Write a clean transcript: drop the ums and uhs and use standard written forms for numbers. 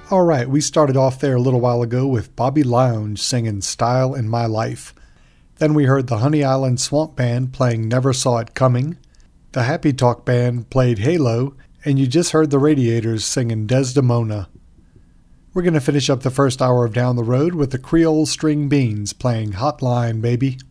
Alright, we started off there a little while ago with Bobby Lounge singing Style in My Life. Then we heard the Honey Island Swamp Band playing Never Saw It Coming. The Happy Talk Band played Halo, and you just heard the Radiators singing Desdemona. We're going to finish up the first hour of Down the Road with the Creole String Beans playing Hotline Baby.